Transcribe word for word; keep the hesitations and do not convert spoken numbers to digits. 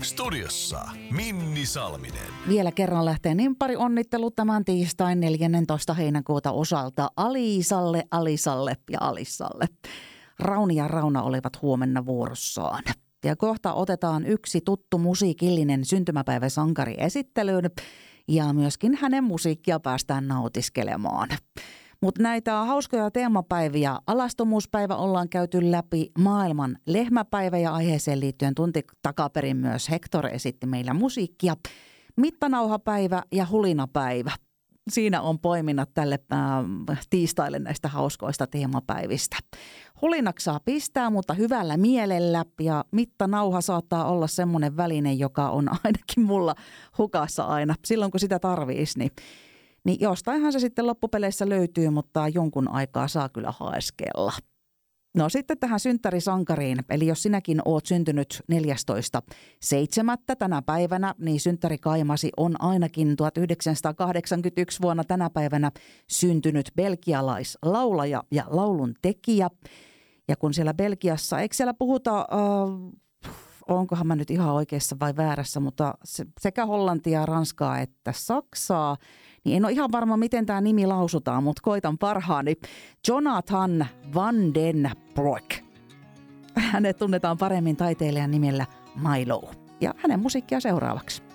Studiossa Minni Salminen. Vielä kerran lähtee nimppari onnittelut tämän tiistain neljästoista heinäkuuta osalta Alisalle, Alisalle ja Alissalle. Rauni ja Rauna olivat huomenna vuorossaan. Ja kohta otetaan yksi tuttu musiikillinen syntymäpäiväsankari esittelyyn ja myöskin hänen musiikkia päästään nautiskelemaan. Mutta näitä hauskoja teemapäiviä, alastomuuspäivä ollaan käyty läpi, maailman lehmäpäivä ja aiheeseen liittyen tunti takaperin myös Hector esitti meillä musiikkia, mittanauhapäivä ja hulinapäivä. Siinä on poiminnat tälle äh, tiistaille näistä hauskoista teemapäivistä. Hulinaksi saa pistää, mutta hyvällä mielellä, ja mittanauha saattaa olla semmoinen väline, joka on ainakin mulla hukassa aina silloin, kun sitä tarvitsisi, niin Niin jostainhan se sitten loppupeleissä löytyy, mutta jonkun aikaa saa kyllä haeskella. No sitten tähän synttärisankariin, eli jos sinäkin oot syntynyt neljästoista seitsemättä tänä päivänä, niin synttärikaimasi on ainakin tuhatyhdeksänsataakahdeksankymmentäyksi vuonna tänä päivänä syntynyt belgialaislaulaja ja laulun tekijä. Ja kun siellä Belgiassa, eikö siellä puhuta, äh, onkohan mä nyt ihan oikeassa vai väärässä, mutta se, sekä hollantia, ranskaa että saksaa, niin en ole ihan varma, miten tämä nimi lausutaan, mutta koitan parhaani. Jonathan van den Broek. Hänet tunnetaan paremmin taiteilijan nimellä Milo. Ja hänen musiikkia seuraavaksi.